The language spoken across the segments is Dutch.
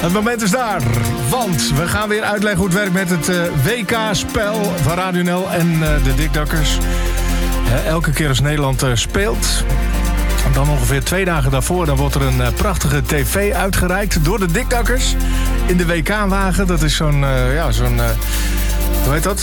Het moment is daar, want we gaan weer uitleggen hoe het werkt met het WK-spel van Radio NL en de Dikdakkers. Elke keer als Nederland speelt, dan ongeveer 2 dagen daarvoor, dan wordt er een prachtige tv uitgereikt door de Dikdakkers in de WK-wagen. Dat is zo'n hoe heet dat?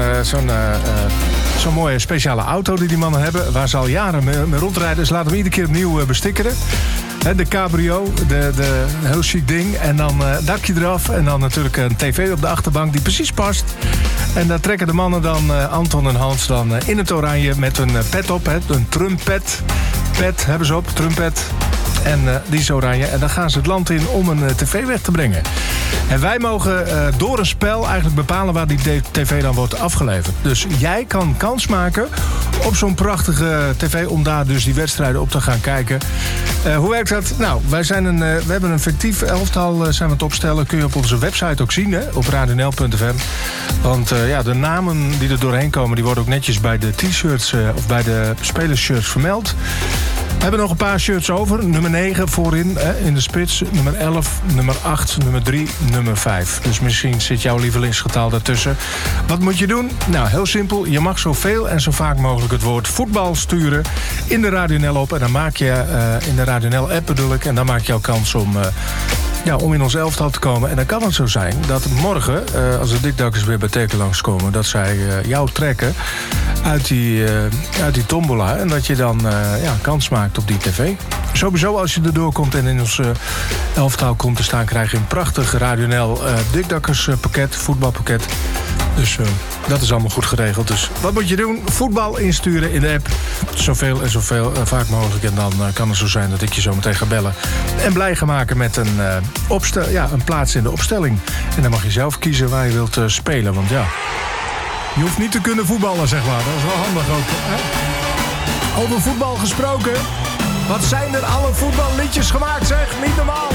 Zo'n mooie speciale auto die mannen hebben, waar ze al jaren mee rondrijden. Ze laten hem iedere keer opnieuw bestikkeren. De cabrio, de heel chic ding. En dan dakje eraf. En dan natuurlijk een tv op de achterbank die precies past. En daar trekken de mannen dan, Anton en Hans, dan in het oranje met een pet op. Een trumpet. Pet hebben ze op, trumpet. En die is oranje. En dan gaan ze het land in om een tv weg te brengen. En wij mogen door een spel eigenlijk bepalen waar die tv dan wordt afgeleverd. Dus jij kan kans maken op zo'n prachtige tv om daar dus die wedstrijden op te gaan kijken. Hoe werkt dat? Nou, we hebben een fictief elftal zijn we aan het opstellen. Kun je op onze website ook zien, op radionl.fm. Want de namen die er doorheen komen, die worden ook netjes bij de t-shirts of bij de spelershirts vermeld. We hebben nog een paar shirts over. Nummer 9 voorin in de spits. Nummer 11, nummer 8, nummer 3, nummer 5. Dus misschien zit jouw lievelingsgetal daartussen. Wat moet je doen? Nou, heel simpel. Je mag zoveel en zo vaak mogelijk het woord voetbal sturen in de Radio NL op. En dan maak je in de Radio NL app bedoel ik. En dan maak je jouw kans om in ons elftal te komen. En dan kan het zo zijn dat morgen, als de Dikdakkers weer bij Teken langskomen, dat zij jou trekken uit die tombola. En dat je dan kans maakt op die tv. Sowieso als je erdoor komt en in ons elftal komt te staan, krijg je een prachtig Radio NL Dikdakkers pakket, voetbalpakket. Dus dat is allemaal goed geregeld. Dus wat moet je doen? Voetbal insturen in de app. Zoveel en zoveel vaak mogelijk. En dan kan het zo zijn dat ik je zo meteen ga bellen. En blij gaan maken met een plaats in de opstelling. En dan mag je zelf kiezen waar je wilt spelen. Want ja, je hoeft niet te kunnen voetballen, zeg maar. Dat is wel handig ook. Hè? Over voetbal gesproken. Wat zijn er alle voetballiedjes gemaakt, zeg? Niet normaal.